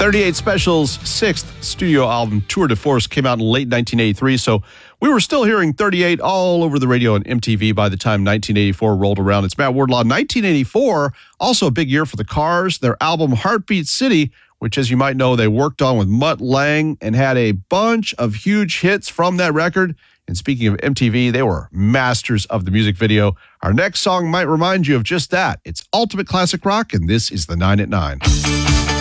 38 Special's sixth studio album, Tour de Force, came out in late 1983, so we were still hearing 38 all over the radio and MTV by the time 1984 rolled around. It's Matt Wardlaw. 1984, also a big year for the Cars. Their album, Heartbeat City, which, as you might know, they worked on with Mutt Lange and had a bunch of huge hits from that record. And speaking of MTV, they were masters of the music video. Our next song might remind you of just that. It's Ultimate Classic Rock, and this is the 9 at 9.